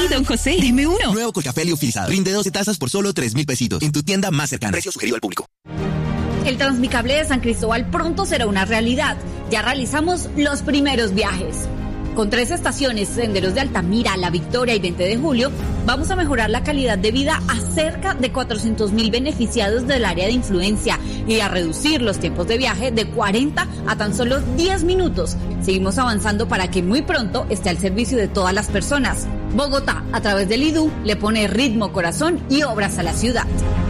don José, deme uno. Nuevo Colcafé liofilizado. Rinde 12 tazas por solo 3.000 pesitos. En tu tienda más cercana. Precio sugerido al público. El Transmicable de San Cristóbal pronto será una realidad. Ya realizamos los primeros viajes. Con 3 estaciones, Senderos de Altamira, La Victoria y 20 de Julio, vamos a mejorar la calidad de vida a cerca de 400.000 beneficiados del área de influencia y a reducir los tiempos de viaje de 40 a tan solo 10 minutos. Seguimos avanzando para que muy pronto esté al servicio de todas las personas. Bogotá, a través del IDU, le pone ritmo, corazón y obras a la ciudad.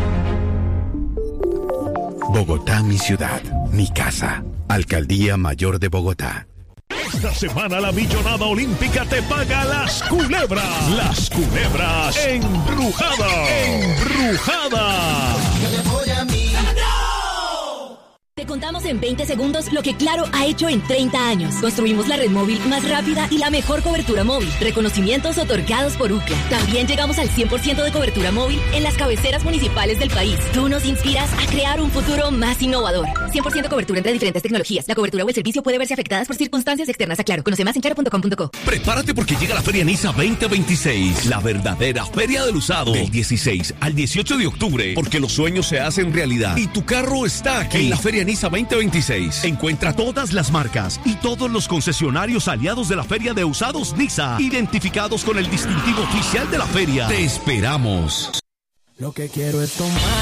Bogotá, mi ciudad, mi casa. Alcaldía Mayor de Bogotá. Esta semana la Millonada Olímpica te paga las culebras. Las culebras embrujadas. ¡Embrujadas! Te contamos en 20 segundos lo que Claro ha hecho en 30 años. Construimos la red móvil más rápida y la mejor cobertura móvil. Reconocimientos otorgados por UCLA. También llegamos al 100% de cobertura móvil en las cabeceras municipales del país. Tú nos inspiras a crear un futuro más innovador. 100% cobertura entre diferentes tecnologías. La cobertura o el servicio puede verse afectadas por circunstancias externas a Claro. Conoce más en claro.com.co. Prepárate porque llega la Feria Niza 2026. La verdadera Feria del Usado. Del 16 al 18 de octubre. Porque los sueños se hacen realidad. Y tu carro está aquí. En la Feria Niza 2026. Encuentra todas las marcas y todos los concesionarios aliados de la Feria de Usados Niza, identificados con el distintivo oficial de la feria. Te esperamos. Lo que quiero es tomar